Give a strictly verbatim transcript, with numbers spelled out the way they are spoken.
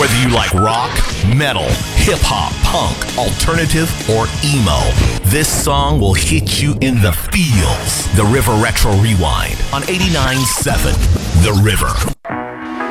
Whether you like rock, metal, hip-hop, punk, alternative, or emo, this song will hit you in the feels. The River Retro Rewind on eighty-nine point seven The River.